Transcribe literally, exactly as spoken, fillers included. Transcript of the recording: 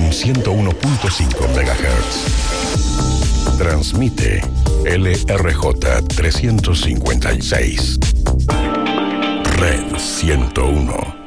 en ciento uno punto cinco megahertz. Transmite L R J trescientos cincuenta y seis. Red ciento uno.